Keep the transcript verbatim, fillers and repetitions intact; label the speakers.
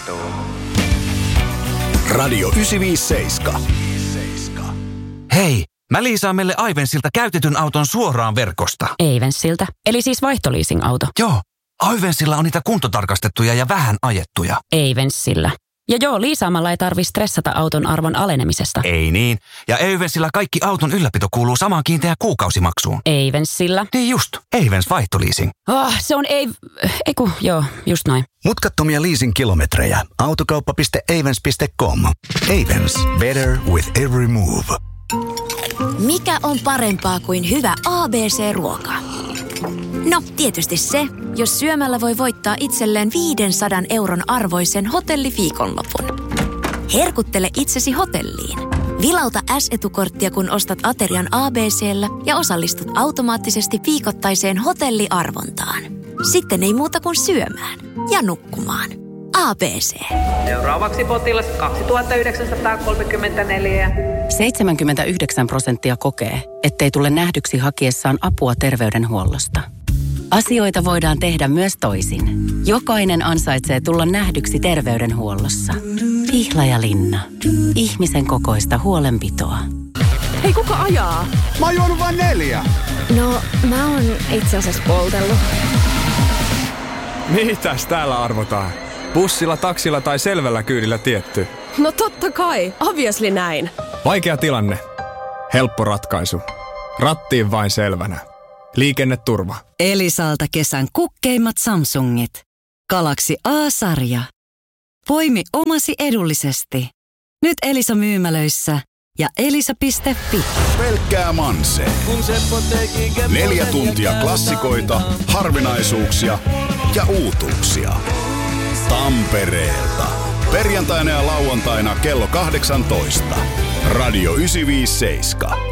Speaker 1: Radio yhdeksänsataaviisikymmentäseitsemän.
Speaker 2: Hei, mä liisaan meille Aivensilta käytetyn auton suoraan verkosta.
Speaker 3: Aivensilta? Eli siis vaihtoliising-auto?
Speaker 2: Joo, Aivensilla on niitä kuntotarkastettuja ja vähän ajettuja.
Speaker 3: Aivensillä. Ja joo, liisaamalla ei tarvi stressata auton arvon alenemisesta.
Speaker 2: Ei niin. Ja Aivensilla kaikki auton ylläpito kuuluu samaan kiinteään kuukausimaksuun.
Speaker 3: Aivensillä?
Speaker 2: Niin just, Aivens vaihtoliising.
Speaker 3: Oh, se on ei... Eiku, joo, just noin.
Speaker 1: Mutkattomia leasing-kilometrejä. Autokauppa piste aivens piste com. Aivens. Better with every move.
Speaker 4: Mikä on parempaa kuin hyvä A B C-ruoka? No, tietysti se, jos syömällä voi voittaa itselleen viisisataa euron arvoisen hotelliviikonlopun. Herkuttele itsesi hotelliin. Vilauta S-etukorttia, kun ostat aterian A B C:llä ja osallistut automaattisesti viikoittaiseen hotelliarvontaan. Sitten ei muuta kuin syömään ja nukkumaan. A B C.
Speaker 5: Seuraavaksi potilas kaksituhattayhdeksänsataakolmekymmentäneljä.
Speaker 3: seitsemänkymmentäyhdeksän prosenttia kokee, ettei tule nähdyksi hakiessaan apua terveydenhuollosta. Asioita voidaan tehdä myös toisin. Jokainen ansaitsee tulla nähdyksi terveydenhuollossa. Pihlajalinna. Ihmisen kokoista huolenpitoa.
Speaker 6: Hei, kuka ajaa?
Speaker 7: Mä oon juonut vain neljä.
Speaker 6: No, mä oon itse asiassa poltellut.
Speaker 8: Mitäs täällä arvotaan? Bussilla, taksilla tai selvällä kyydillä tietty?
Speaker 6: No totta kai, obviously näin.
Speaker 8: Vaikea tilanne. Helppo ratkaisu. Rattiin vain selvänä. Liikenneturva.
Speaker 9: Elisalta kesän kukkeimmat Samsungit. Galaxy A-sarja. Poimi omasi edullisesti. Nyt Elisa myymälöissä ja elisa piste fi.
Speaker 1: Pelkkää Manse. Neljä tuntia klassikoita, harvinaisuuksia ja uutuuksia. Tampereelta. Perjantaina ja lauantaina kello kahdeksantoista. Radio yhdeksänsataaviisikymmentäseitsemän.